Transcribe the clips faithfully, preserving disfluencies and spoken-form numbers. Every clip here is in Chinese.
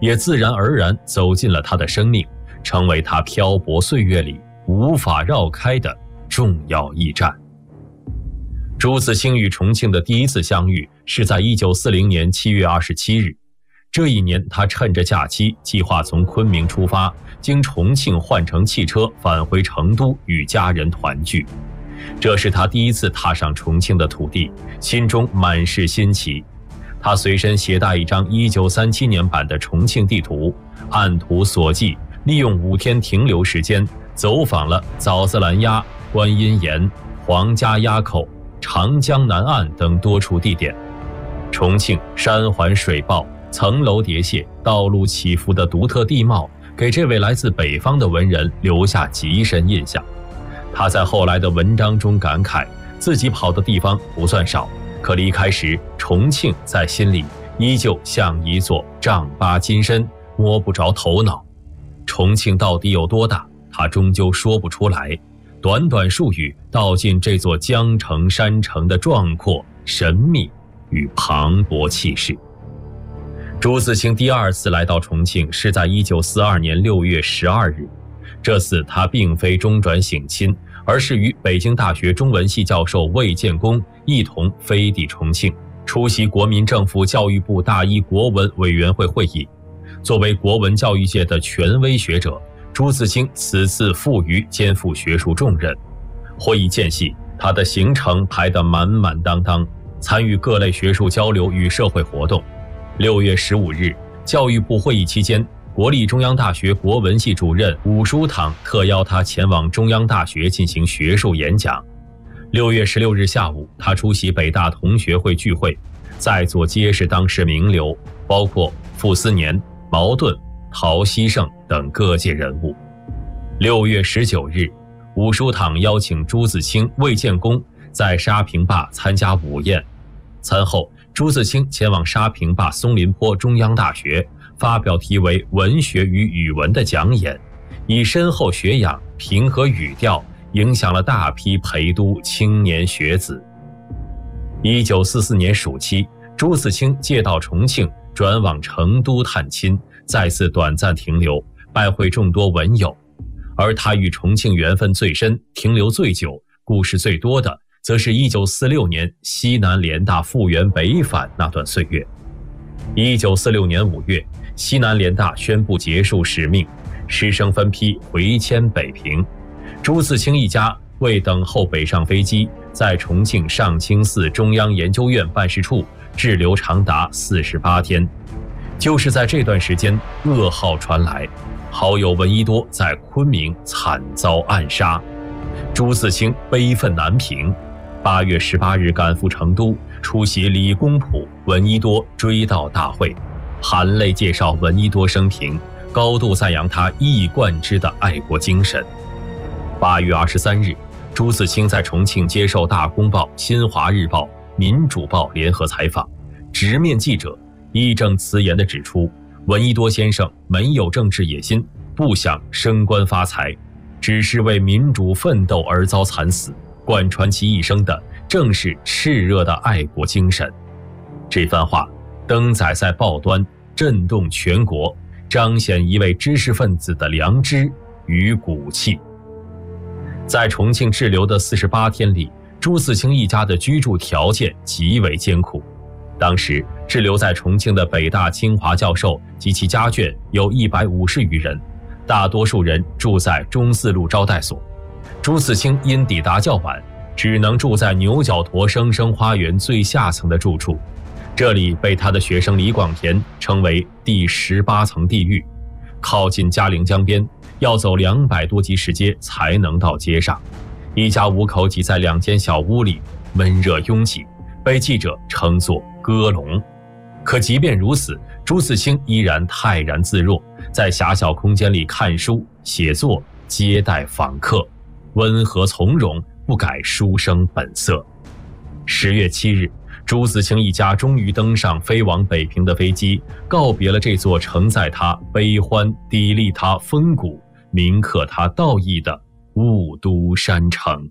也自然而然走进了他的生命，成为他漂泊岁月里无法绕开的重要驿站。朱自清与重庆的第一次相遇是在一九四零年七月二十七日。这一年，他趁着假期，计划从昆明出发，经重庆换乘汽车返回成都与家人团聚。这是他第一次踏上重庆的土地，心中满是新奇。他随身携带一张一九三七年版的重庆地图，按图索骥，利用五天停留时间，走访了枣子栏崖、观音岩、黄家垭口、长江南岸等多处地点。重庆山环水抱，层楼叠泻，道路起伏的独特地貌，给这位来自北方的文人留下极深印象。他在后来的文章中感慨，自己跑的地方不算少，可离开时，重庆在心里依旧像一座丈八金身，摸不着头脑。重庆到底有多大，他终究说不出来。短短数语，道尽这座江城山城的壮阔、神秘与磅礴气势。朱自清第二次来到重庆是在一九四二年六月十二日，这次他并非中转省亲，而是与北京大学中文系教授魏建功一同飞抵重庆，出席国民政府教育部大一国文委员会会议。作为国文教育界的权威学者，朱自清此次赴渝肩负学术重任。会议间隙，他的行程排得满满当当，参与各类学术交流与社会活动。六月十五日，教育部会议期间，国立中央大学国文系主任伍舒堂特邀他前往中央大学进行学术演讲。六月十六日下午，他出席北大同学会聚会，在座皆是当时名流，包括傅斯年、茅盾、陶希圣等各界人物。六月十九日，伍舒堂邀请朱自清、魏建功在沙坪坝参加午宴。餐后，朱自清前往沙坪坝松林坡中央大学，发表题为《文学与语文》的讲演，以深厚学养、平和语调，影响了大批陪都青年学子。一九四四年暑期，朱自清借到重庆，转往成都探亲，再次短暂停留，拜会众多文友。而他与重庆缘分最深、停留最久、故事最多的，则是一九四六年西南联大复员北返那段岁月。一九四六年五月，西南联大宣布结束使命，师生分批回迁北平。朱自清一家为等候北上飞机，在重庆上清寺中央研究院办事处滞留长达四十八天。就是在这段时间，噩耗传来，好友闻一多在昆明惨遭暗杀，朱自清悲愤难平。八月十八日赶赴成都，出席李公朴、闻一多追悼大会，含泪介绍闻一多生平，高度赞扬他一以贯之的爱国精神。八月二十三日，朱自清在重庆接受《大公报》《新华日报》《民主报》联合采访，直面记者，义正辞严地指出，闻一多先生没有政治野心，不想升官发财，只是为民主奋斗而遭惨死，贯穿其一生的正是炽热的爱国精神。这番话登载在报端，震动全国，彰显一位知识分子的良知与骨气。在重庆滞留的四十八天里，朱自清一家的居住条件极为艰苦。当时滞留在重庆的北大清华教授及其家眷有一百五十余人，大多数人住在中四路招待所。朱自清因抵达较晚，只能住在牛角沱生生花园最下层的住处，这里被他的学生李广田称为第十八层地狱。靠近嘉陵江边，要走两百多级石阶才能到街上。一家五口挤在两间小屋里，闷热拥挤，被记者称作鸽笼。可即便如此，朱自清依然泰然自若，在狭小空间里看书、写作、接待访客，温和从容，不改书生本色。十月七日，朱自清一家终于登上飞往北平的飞机，告别了这座承载他悲欢、砥砺他风骨、铭刻他道义的雾都山城。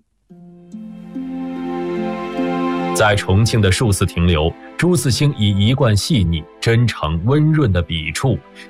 在重庆的数次停留，朱自清以一贯细腻、真诚、温润的笔触，